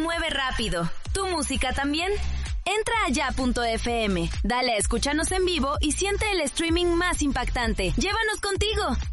mueve rápido. ¿Tu música también? Entra a ya.fm, dale a escúchanos en vivo y siente el streaming más impactante. Llévanos contigo.